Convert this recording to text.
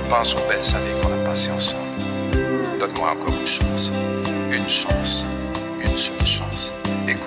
pense aux belles années qu'on a passées ensemble. Donne-moi encore une chance, une seule chance. Écoute.